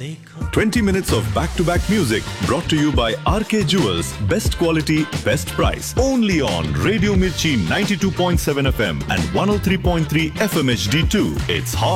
देखो 20 minutes of back-to-back music brought to you by RK Jewels. Best quality, best price. Only on Radio Mirchi 92.7 FM and 103.3 FM HD2. It's hot.